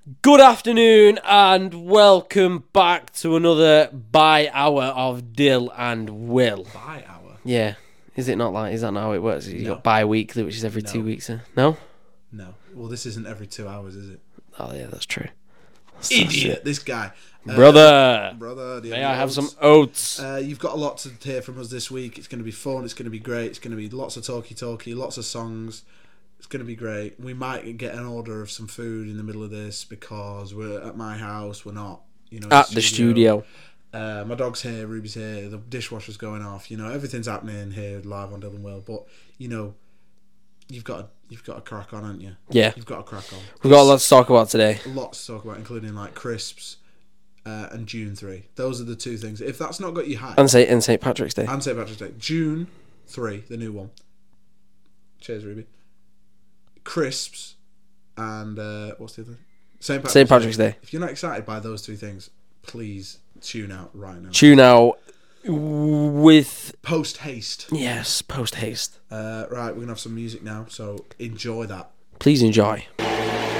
Good afternoon and welcome back to another bi-hour of Dill and Will. Bi-hour? Yeah. Is that not how it works? You No. got bi-weekly, which is every 2 weeks. No? No. Well, this isn't every 2 hours, is it? Oh, yeah, that's true. Idiot, this guy. Brother, Brother, may I have some oats? You've got a lot to hear from us this week. It's going to be fun. It's going to be great. It's going to be lots of talky, lots of songs. It's going to be great. We might get an order of some food in the middle of this because we're at my house. We're not, in At the studio. My dog's here. Ruby's here. The dishwasher's going off. Everything's happening here live on Dylan Will. But you've got to crack on, haven't you? Yeah. You've got to crack on. We've got a lot to talk about today. Lots to talk about, including like crisps and June 3. Those are the two things. If that's not got you hyped. And St. Patrick's Day. And St. Patrick's Day. June 3, the new one. Cheers, Ruby. Crisps and what's the other? St. Patrick's Day. If you're not excited by those three things, please tune out right now. Tune out with Post haste. Yes, post haste. Right, we're gonna have some music now, so enjoy that. Please enjoy.